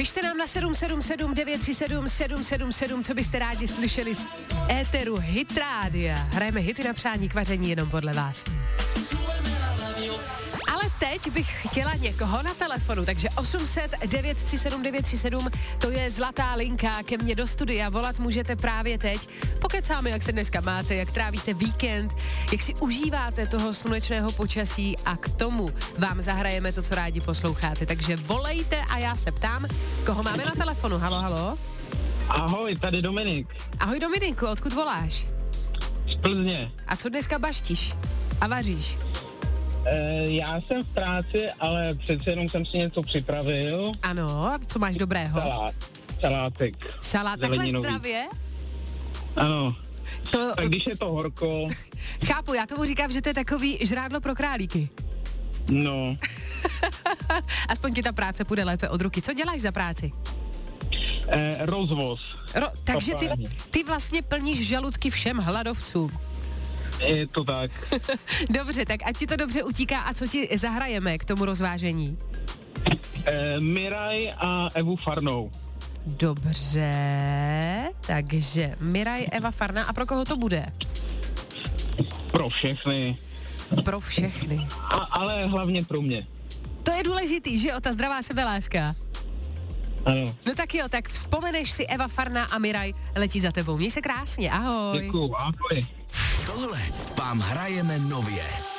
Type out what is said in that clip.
Pište nám na 777 937 777, co byste rádi slyšeli z éteru Hit Rádia. Hrajeme hity na přání k vaření jenom podle vás. Ale teď bych chtěla někoho na telefonu, takže 800 937 937, to je zlatá linka ke mně do studia. Volat můžete právě teď. Pokecáme, jak se dneska máte, jak trávíte víkend, jak si užíváte toho slunečného počasí a k tomu vám zahrajeme to, co rádi posloucháte. Takže volejte a já se ptám, koho máme na telefonu. Halo, halo. Ahoj, tady Dominik. Ahoj Dominiku, odkud voláš? Z Plzně. A co dneska baštíš a vaříš? Já jsem v práci, ale přece jenom jsem si něco připravil. Ano, a co máš dobrého? Salátek. Salát, takhle zdravě? Ano. Tak když je to horko. Chápu, já tomu říkám, že to je takový žrádlo pro králíky. No. Aspoň ti ta práce půjde lépe od ruky. Co děláš za práci? Rozvoz. Takže ty vlastně plníš žaludky všem hladovcům. Je to tak. Dobře, tak ať ti to dobře utíká a co ti zahrajeme k tomu rozvážení? Miraj a Evu Farnou. Dobře, takže Miraj, Eva Farná a pro koho to bude? Pro všechny. Pro všechny. Ale hlavně pro mě. To je důležitý, že jo, ta zdravá sebeláska. Ano. No tak jo, tak vzpomeneš si Eva Farná a Miraj letí za tebou. Měj se krásně, ahoj. Děkuju, ahoj. Tohle vám hrajeme nově.